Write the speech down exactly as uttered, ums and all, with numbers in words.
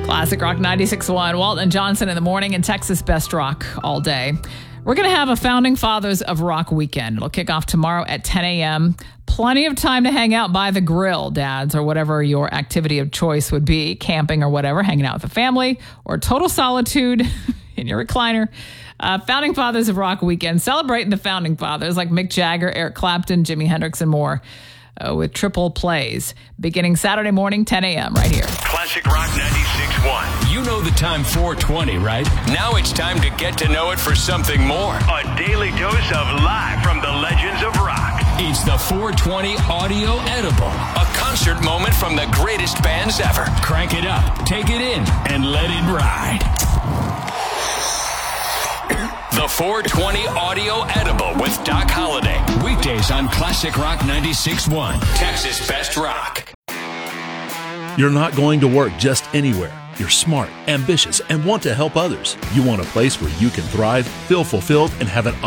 Classic Rock ninety-six point one. Walton and Johnson in the morning and Texas Best Rock all day. We're going to have a Founding Fathers of Rock weekend. It'll kick off tomorrow at ten a.m. Plenty of time to hang out by the grill, dads, or whatever your activity of choice would be, camping or whatever, hanging out with the family, or total solitude in your recliner. Uh, Founding Fathers of Rock weekend, celebrating the Founding Fathers like Mick Jagger, Eric Clapton, Jimi Hendrix, and more. Uh, with triple plays beginning Saturday morning, ten a.m. right here. Classic Rock ninety-six point one. You know the time four twenty, right? Now it's time to get to know it for something more. A daily dose of live from the legends of rock. It's the four twenty Audio Edible, a concert moment from the greatest bands ever. Crank it up, take it in, and let it ride. The four twenty Audio Edible with Doc Holliday. Weekdays on Classic Rock ninety-six point one. Texas Best Rock. You're not going to work just anywhere. You're smart, ambitious, and want to help others. You want a place where you can thrive, feel fulfilled, and have an